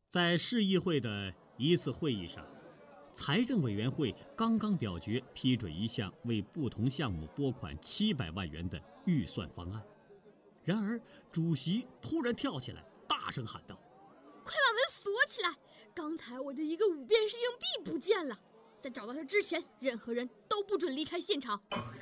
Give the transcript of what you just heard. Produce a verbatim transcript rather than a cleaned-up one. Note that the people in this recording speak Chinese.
在市议会的一次会议上，财政委员会刚刚表决批准一项为不同项目拨款七百万元的预算方案，然而主席突然跳起来，大声喊道：“ 快把门锁起来！刚才我的一个五便士硬币不见了，在找到它之前，任何人都不准离开现场。”